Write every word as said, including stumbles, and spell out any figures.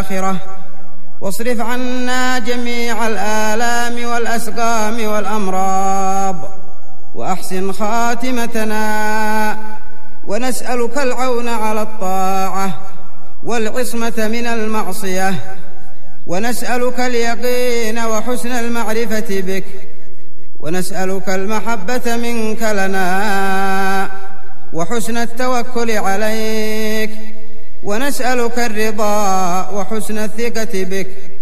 والآخرة، واصرف عنا جميع الآلام والأسقام والأمراض، وأحسن خاتمتنا، ونسألك العون على الطاعة والعصمة من المعصية، ونسألك اليقين وحسن المعرفة بك، ونسألك المحبة منك لنا وحسن التوكل عليك، ونسألك الرضا وحسن الثقة بك،